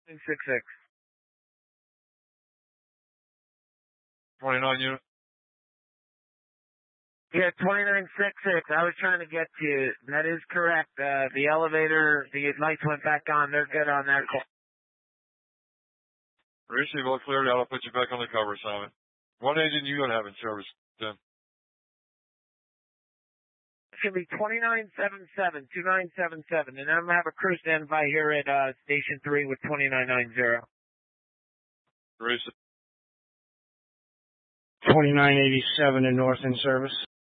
66. 29 unit. Yeah, 2966. I was trying to get to you. That is correct. The elevator, the lights went back on. They're good on that call. Receive all cleared out. I'll put you back on the cover assignment. What agent you going to have in service, Tim? It should be 2977, 2977. And I'm going to have a crew stand by here at Station 3 with 2990. Receive. 2987 in North in service.